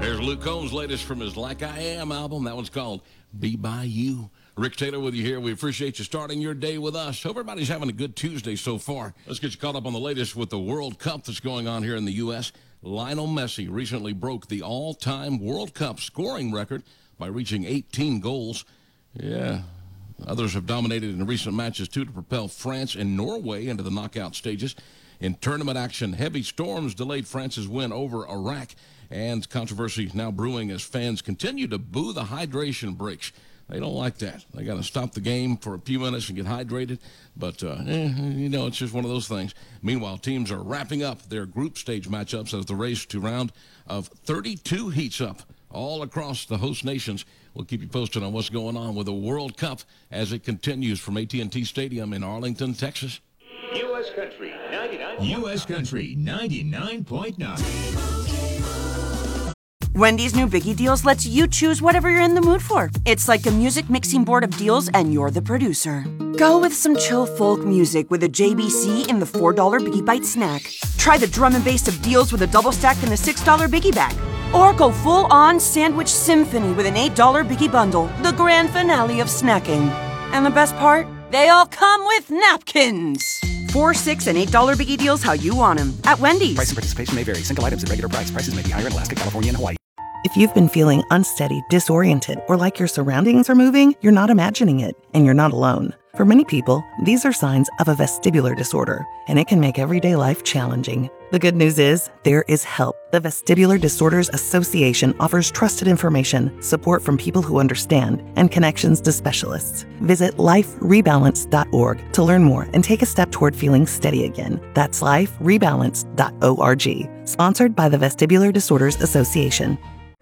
There's Luke Combs' latest from his Like I Am album. That one's called Be By You. Rick Taylor with you here. We appreciate you starting your day with us. Hope everybody's having a good Tuesday so far. Let's get you caught up on the latest with the World Cup that's going on here in the U.S. Lionel Messi recently broke the all-time World Cup scoring record by reaching 18 goals. Yeah, others have dominated in recent matches, too, to propel France and Norway into the knockout stages. In tournament action, heavy storms delayed France's win over Iraq, and controversy now brewing as fans continue to boo the hydration breaks. They don't like that. They got to stop the game for a few minutes and get hydrated, but, it's just one of those things. Meanwhile, teams are wrapping up their group stage matchups as the race to round of 32 heats up all across the host nations. We'll keep you posted on what's going on with the World Cup as it continues from AT&T Stadium in Arlington, Texas. U.S. Country 99. U.S. Country 99.9. Wendy's new Biggie Deals lets you choose whatever you're in the mood for. It's like a music mixing board of deals, and you're the producer. Go with some chill folk music with a JBC in the $4 Biggie Bite snack. Try the drum and bass of deals with a double stack in the $6 Biggie Bag. Or go full-on sandwich symphony with an $8 Biggie Bundle, the grand finale of snacking. And the best part? They all come with napkins. $4, $6, and $8 Biggie Deals how you want them at Wendy's. Price and participation may vary. Single items at regular price. Prices may be higher in Alaska, California, and Hawaii. If you've been feeling unsteady, disoriented, or like your surroundings are moving, you're not imagining it, and you're not alone. For many people, these are signs of a vestibular disorder, and it can make everyday life challenging. The good news is, there is help. The Vestibular Disorders Association offers trusted information, support from people who understand, and connections to specialists. Visit liferebalance.org to learn more and take a step toward feeling steady again. That's liferebalance.org. Sponsored by the Vestibular Disorders Association.